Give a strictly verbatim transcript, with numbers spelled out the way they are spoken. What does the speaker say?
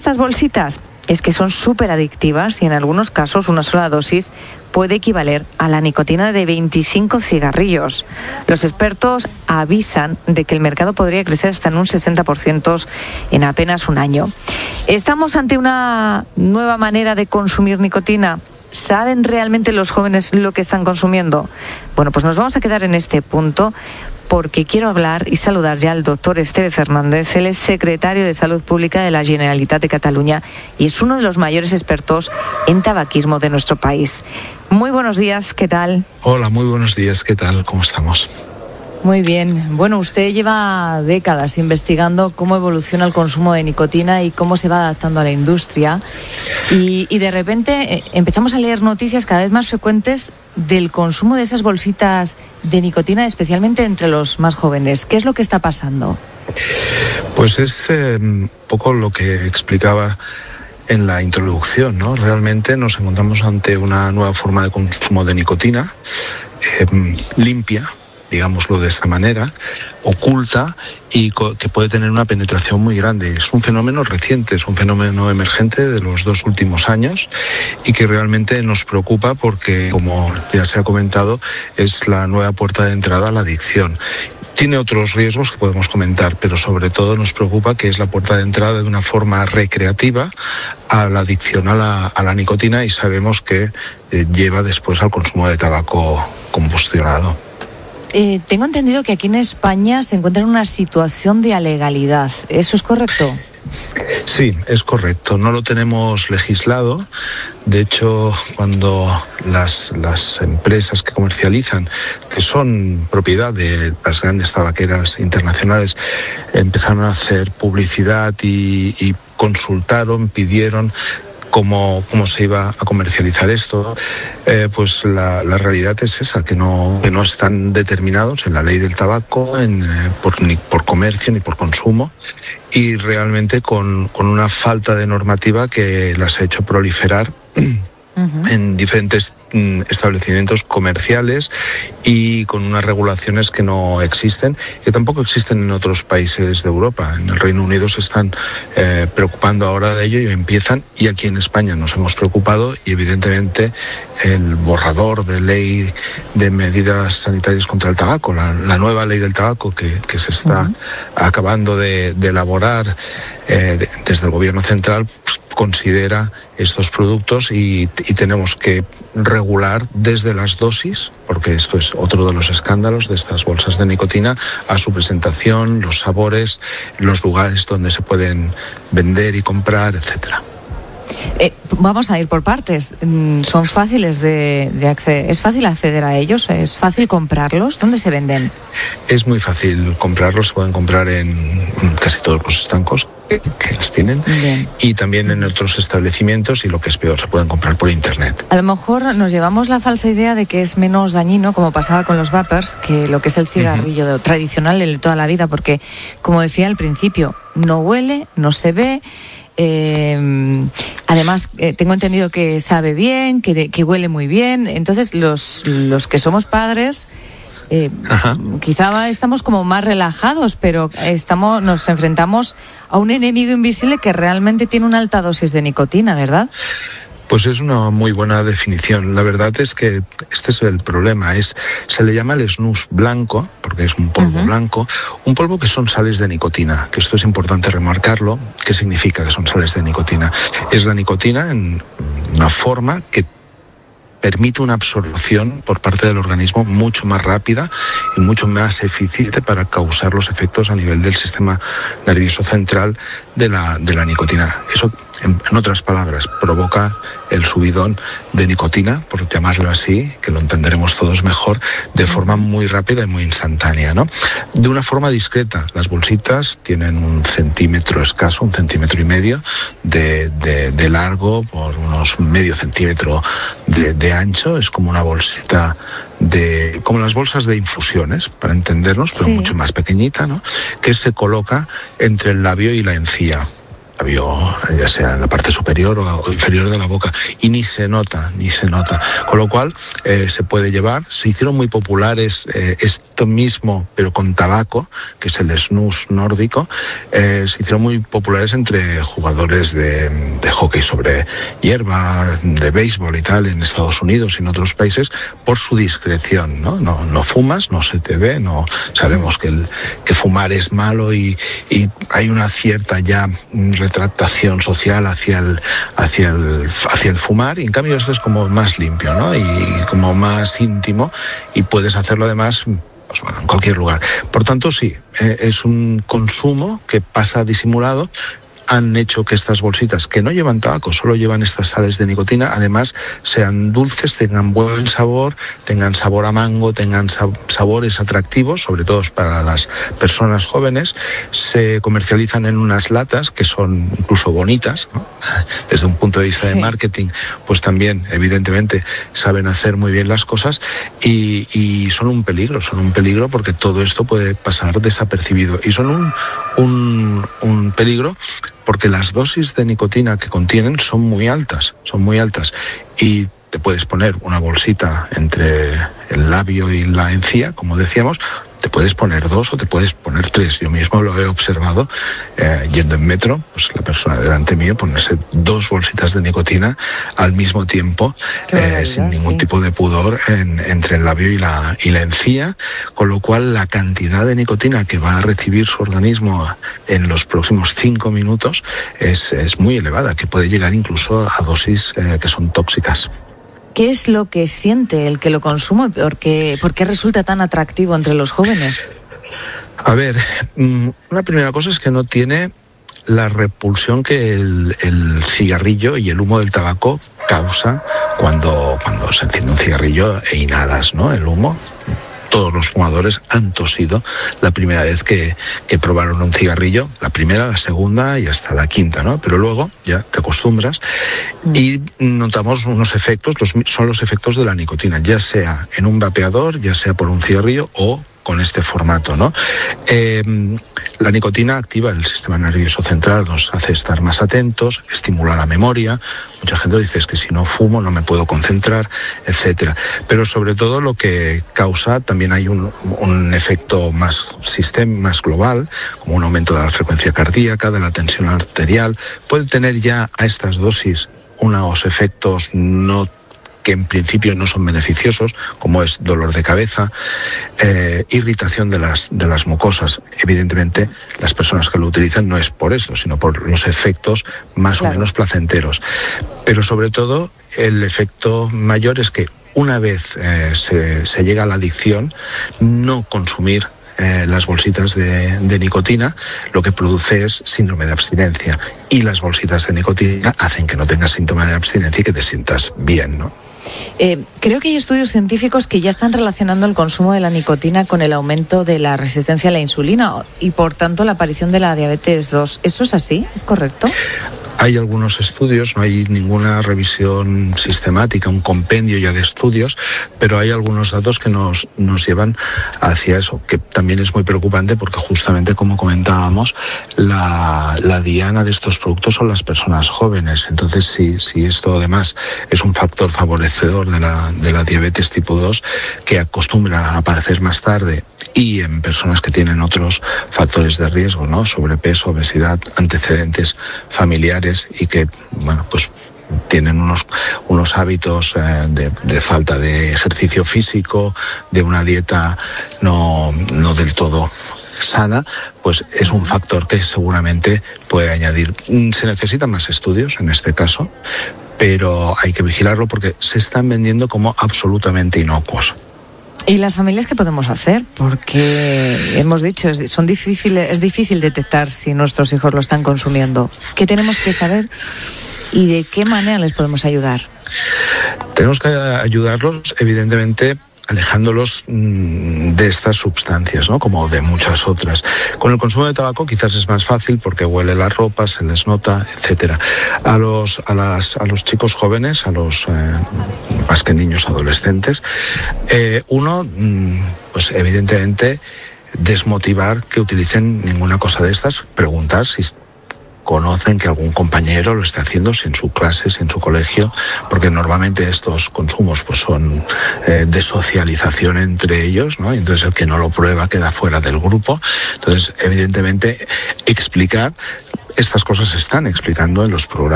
Estas bolsitas es que son súper adictivas y en algunos casos una sola dosis puede equivaler a la nicotina de veinticinco cigarrillos. Los expertos avisan de que el mercado podría crecer hasta en un sesenta por ciento en apenas un año. ¿Estamos ante una nueva manera de consumir nicotina? ¿Saben realmente los jóvenes lo que están consumiendo? Bueno, pues nos vamos a quedar en este punto porque quiero hablar y saludar ya al doctor Esteve Fernández. Él es secretario de Salud Pública de la Generalitat de Cataluña y es uno de los mayores expertos en tabaquismo de nuestro país. Muy buenos días, ¿qué tal? Hola, muy buenos días, ¿qué tal? ¿Cómo estamos? Muy bien. Bueno, usted lleva décadas investigando cómo evoluciona el consumo de nicotina y cómo se va adaptando a la industria. Y, y de repente eh, empezamos a leer noticias cada vez más frecuentes del consumo de esas bolsitas de nicotina, especialmente entre los más jóvenes. ¿Qué es lo que está pasando? Pues es eh, un poco lo que explicaba en la introducción, ¿no? Realmente nos encontramos ante una nueva forma de consumo de nicotina, eh, limpia, digámoslo de esta manera, oculta y co- que puede tener una penetración muy grande. Es un fenómeno reciente, es un fenómeno emergente de los dos últimos años y que realmente nos preocupa porque, como ya se ha comentado, es la nueva puerta de entrada a la adicción. Tiene otros riesgos que podemos comentar, pero sobre todo nos preocupa que es la puerta de entrada de una forma recreativa a la adicción a la, a la nicotina y sabemos que eh, lleva después al consumo de tabaco combustionado. Eh, tengo entendido que aquí en España se encuentra en una situación de alegalidad. ¿Eso es correcto? Sí, es correcto. No lo tenemos legislado. De hecho, cuando las, las empresas que comercializan, que son propiedad de las grandes tabaqueras internacionales, empezaron a hacer publicidad y, y consultaron, pidieron Cómo, cómo se iba a comercializar esto, eh, pues la, la realidad es esa, que no, que no están determinados en la ley del tabaco, en, eh, por, ni por comercio ni por consumo, y realmente con, con una falta de normativa que las ha hecho proliferar Uh-huh. en diferentes mm, establecimientos comerciales y con unas regulaciones que no existen, que tampoco existen en otros países de Europa. En el Reino Unido se están eh, preocupando ahora de ello y empiezan, y aquí en España nos hemos preocupado y evidentemente el borrador de ley de medidas sanitarias contra el tabaco, la, la nueva ley del tabaco que, que se está uh-huh. acabando de, de elaborar eh, de, desde el gobierno central, pues, considera estos productos y, y tenemos que regular desde las dosis, porque esto es otro de los escándalos de estas bolsas de nicotina, a su presentación, los sabores, los lugares donde se pueden vender y comprar, etcétera. Eh, vamos a ir por partes. ¿Son fáciles de, de acceder? ¿Es fácil acceder a ellos? ¿Es fácil comprarlos? ¿Dónde se venden? Es muy fácil comprarlos. Se pueden comprar en casi todos los estancos que, que las tienen. Bien. Y también en otros establecimientos, y lo que es peor, se pueden comprar por internet. A lo mejor nos llevamos la falsa idea de que es menos dañino, como pasaba con los vapers, que lo que es el cigarrillo uh-huh. tradicional de toda la vida, porque, como decía al principio, no huele, no se ve. Eh, además, eh, tengo entendido que sabe bien, que, que huele muy bien. Entonces, los, los que somos padres, eh, quizá estamos como más relajados, pero estamos, nos enfrentamos a un enemigo invisible que realmente tiene una alta dosis de nicotina, ¿verdad? Pues es una muy buena definición. La verdad es que este es el problema. Es, se le llama el snus blanco, porque es un polvo uh-huh. blanco, un polvo que son sales de nicotina, que esto es importante remarcarlo. ¿Qué significa que son sales de nicotina? Es la nicotina en una forma que permite una absorción por parte del organismo mucho más rápida y mucho más eficiente para causar los efectos a nivel del sistema nervioso central de la, de la nicotina. Eso, en, en otras palabras, provoca el subidón de nicotina, por llamarlo así, que lo entenderemos todos mejor, de forma muy rápida y muy instantánea, ¿no? De una forma discreta. Las bolsitas tienen un centímetro escaso, un centímetro y medio de, de, de largo por unos medio centímetro de, de ancho. Es como una bolsita de, como las bolsas de infusiones, para entendernos, pero sí. mucho más pequeñita, ¿no? Que se coloca entre el labio y la encía. labio, ya sea en la parte superior o, o inferior de la boca, y ni se nota, ni se nota. Con lo cual, eh, se puede llevar. Se hicieron muy populares eh, esto mismo, pero con tabaco, que es el snus nórdico. Eh, se hicieron muy populares entre jugadores de, de hockey sobre hierba, de béisbol y tal, en Estados Unidos y en otros países, por su discreción, ¿no? No, no fumas, no se te ve, no sabemos que, el, que fumar es malo y, y hay una cierta ya retractación social hacia el, hacia el, hacia el fumar, y en cambio esto es como más limpio, ¿no? Y como más íntimo, y puedes hacerlo además, pues bueno, en cualquier lugar. Por tanto, sí, eh, es un consumo que pasa disimulado. Han hecho que estas bolsitas, que no llevan tabaco, solo llevan estas sales de nicotina, además sean dulces, tengan buen sabor, tengan sabor a mango, tengan sab- sabores atractivos, sobre todo para las personas jóvenes. Se comercializan en unas latas que son incluso bonitas, ¿no? Desde un punto de vista sí. de marketing, pues también, evidentemente, saben hacer muy bien las cosas, y, y son un peligro, son un peligro porque todo esto puede pasar desapercibido, y son un, un, un peligro porque las dosis de nicotina que contienen son muy altas, son muy altas, y te puedes poner una bolsita entre el labio y la encía, como decíamos. Te puedes poner dos o te puedes poner tres. Yo mismo lo he observado eh, yendo en metro, pues la persona delante mío ponerse dos bolsitas de nicotina al mismo tiempo, eh, sin ningún sí. tipo de pudor en, entre el labio y la, y la encía, con lo cual la cantidad de nicotina que va a recibir su organismo en los próximos cinco minutos es, es muy elevada, que puede llegar incluso a dosis eh, que son tóxicas. ¿Qué es lo que siente el que lo consume? ¿Por qué, por qué resulta tan atractivo entre los jóvenes? A ver, una primera cosa es que no tiene la repulsión que el, el cigarrillo y el humo del tabaco causa cuando, cuando se enciende un cigarrillo e inhalas, ¿no?, el humo. Todos los fumadores han tosido la primera vez que, que probaron un cigarrillo, la primera, la segunda y hasta la quinta, ¿no? Pero luego ya te acostumbras y notamos unos efectos, los, son los efectos de la nicotina, ya sea en un vapeador, ya sea por un cigarrillo o con este formato, ¿no? Eh, la nicotina activa el sistema nervioso central, nos hace estar más atentos, estimula la memoria. Mucha gente dice, es que si no fumo no me puedo concentrar, etcétera. Pero sobre todo lo que causa, también hay un, un efecto más sistema, más global, como un aumento de la frecuencia cardíaca, de la tensión arterial. Puede tener ya a estas dosis unos efectos no que en principio no son beneficiosos, como es dolor de cabeza, eh, irritación de las, de las mucosas. Evidentemente, las personas que lo utilizan no es por eso, sino por los efectos más claro. o menos placenteros. Pero sobre todo, el efecto mayor es que una vez eh, se, se llega a la adicción, no consumir Eh, las bolsitas de, de nicotina lo que produce es síndrome de abstinencia, y las bolsitas de nicotina hacen que no tengas síntoma de abstinencia y que te sientas bien, ¿no? Eh, creo que hay estudios científicos que ya están relacionando el consumo de la nicotina con el aumento de la resistencia a la insulina y por tanto la aparición de la diabetes dos. ¿Eso es así? ¿Es correcto? Hay algunos estudios, no hay ninguna revisión sistemática, un compendio ya de estudios, pero hay algunos datos que nos, nos llevan hacia eso, que también es muy preocupante porque justamente, como comentábamos, la, la diana de estos productos son las personas jóvenes. Entonces, si, si esto además es un factor favorecedor de la, de la diabetes tipo dos, que acostumbra a aparecer más tarde, y en personas que tienen otros factores de riesgo, ¿no?, sobrepeso, obesidad, antecedentes familiares, y que, bueno, pues tienen unos unos hábitos eh, de, de falta de ejercicio físico, de una dieta no, no del todo sana, pues es un factor que seguramente puede añadir. Se necesitan más estudios en este caso, pero hay que vigilarlo porque se están vendiendo como absolutamente inocuos. ¿Y las familias qué podemos hacer? Porque hemos dicho, es, son difíciles, es difícil detectar si nuestros hijos lo están consumiendo. ¿Qué tenemos que saber y de qué manera les podemos ayudar? Tenemos que ayudarlos, evidentemente, alejándolos de estas sustancias, ¿no?, como de muchas otras. Con el consumo de tabaco quizás es más fácil porque huele la ropa, se les nota, etcétera. A los a las a los chicos jóvenes, a los eh, más que niños, adolescentes, eh, uno, pues evidentemente desmotivar que utilicen ninguna cosa de estas, preguntar si conocen que algún compañero lo está haciendo, si en su clase, si en su colegio, porque normalmente estos consumos pues son eh, de socialización entre ellos, ¿no? Y entonces el que no lo prueba queda fuera del grupo. Entonces, evidentemente, explicar, estas cosas se están explicando en los programas